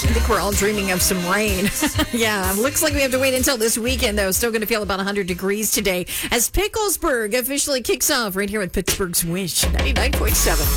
I think we're all dreaming of some rain. Yeah, looks like we have to wait until this weekend, though. Still going to feel about 100 degrees today as Picklesburg officially kicks off right here with Pittsburgh's Wish 99.7.